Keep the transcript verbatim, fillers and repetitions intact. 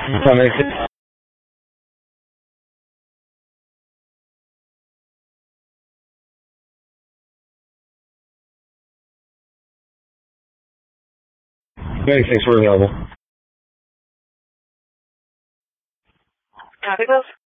That makes sense. Thanks, thanks for the helpful. Copy, boss.